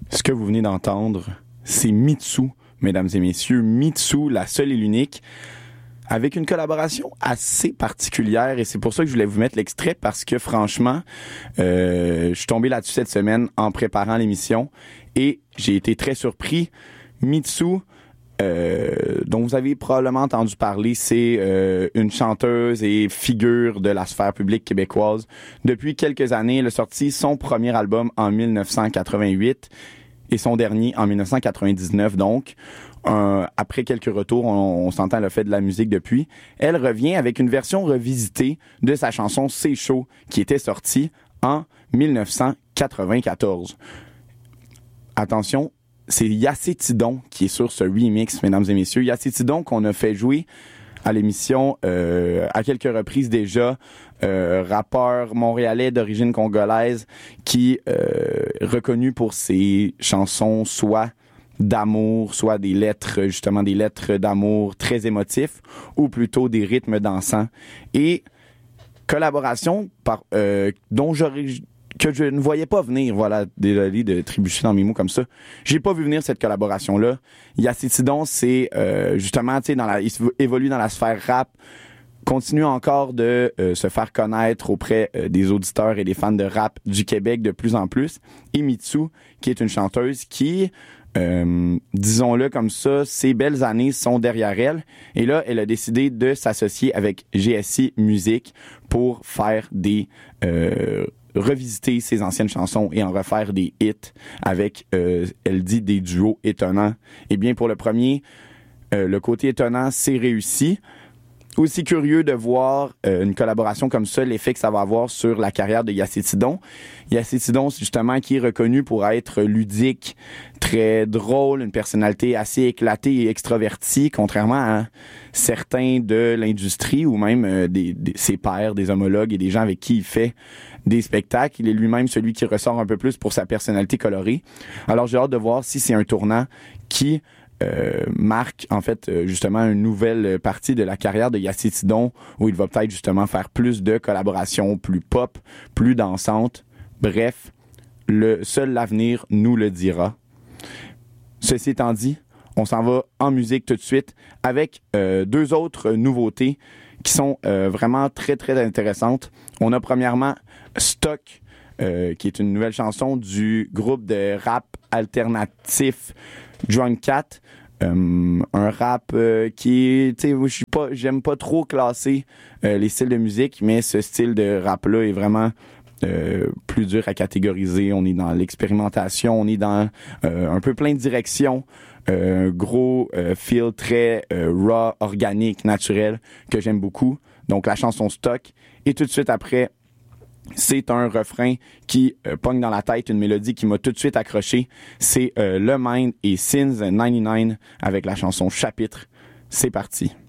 Ce que vous venez d'entendre, c'est Mitsou, mesdames et messieurs. Mitsou, la seule et l'unique, avec une collaboration assez particulière. Et c'est pour ça que je voulais vous mettre l'extrait, parce que franchement, je suis tombé là-dessus cette semaine en préparant l'émission et j'ai été très surpris. Mitsou, dont vous avez probablement entendu parler, c'est une chanteuse et figure de la sphère publique québécoise. Depuis quelques années, elle a sorti son premier album en 1988 et son dernier en 1999. Donc, après quelques retours, on s'entend, elle a fait de la musique depuis. Elle revient avec une version revisitée de sa chanson « C'est chaud » qui était sortie en 1994. Attention, c'est Yacé Tidon qui est sur ce remix, mesdames et messieurs. Yacé Tidon qu'on a fait jouer à l'émission à quelques reprises déjà. Rappeur montréalais d'origine congolaise qui reconnu pour ses chansons soit d'amour, soit des lettres, justement des lettres d'amour très émotifs, ou plutôt des rythmes dansants. Et collaboration que je ne voyais pas venir, voilà, désolé de trébucher dans mes mots comme ça. J'ai pas vu venir cette collaboration-là. Yacé Tidon, c'est justement, tu sais, il évolue dans la sphère rap, continue encore de se faire connaître auprès des auditeurs et des fans de rap du Québec de plus en plus. Et Mitsou, qui est une chanteuse qui, disons-le comme ça, ses belles années sont derrière elle. Et là, elle a décidé de s'associer avec GSI Musique pour faire revisiter ses anciennes chansons et en refaire des hits avec, elle dit, des duos étonnants. Eh bien, pour le premier, le côté étonnant, c'est réussi. Aussi curieux de voir une collaboration comme ça, l'effet que ça va avoir sur la carrière de Yacé Tidon. Yacé Tidon, c'est justement qui est reconnu pour être ludique, très drôle, une personnalité assez éclatée et extravertie, contrairement à certains de l'industrie ou même ses pairs, des homologues et des gens avec qui il fait des spectacles. Il est lui-même celui qui ressort un peu plus pour sa personnalité colorée. Alors j'ai hâte de voir si c'est un tournant qui marque en fait justement une nouvelle partie de la carrière de Yacé Tidon, où il va peut-être justement faire plus de collaborations plus pop, plus dansantes. Bref, seul l'avenir nous le dira. Ceci étant dit, on s'en va en musique tout de suite avec deux autres nouveautés qui sont vraiment très très intéressantes. On a premièrement Stock, qui est une nouvelle chanson du groupe de rap alternatif Drunk Cat, un rap qui est, tu sais, j'aime pas trop classer les styles de musique, mais ce style de rap là est vraiment plus dur à catégoriser. On est dans l'expérimentation, on est dans un peu plein de directions, un gros feel très raw, organique, naturel que j'aime beaucoup. Donc la chanson Stock, et tout de suite après, c'est un refrain qui pogne dans la tête, une mélodie qui m'a tout de suite accroché. C'est Le Mind et Sins 99 avec la chanson Chapitre. C'est parti.